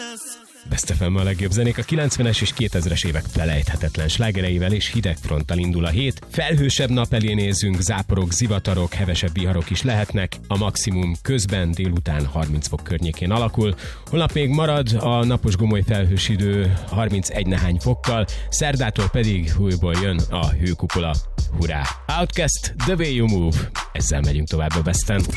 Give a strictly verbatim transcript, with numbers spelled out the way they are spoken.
Best ef em a legjobb zenék a kilencvenes és kétezres évek felejthetetlen slágereivel, és hideg fronttal indul a hét. Felhősebb nap elé nézünk, záporok, zivatarok, hevesebb viharok is lehetnek. A maximum közben délután harminc fok környékén alakul. Holnap még marad a napos gomoly felhős idő harmincegy nehány fokkal, szerdától pedig újból jön a hőkupola. Hurrá! Outcast, The Way You Move. Ezzel megyünk tovább a Besten.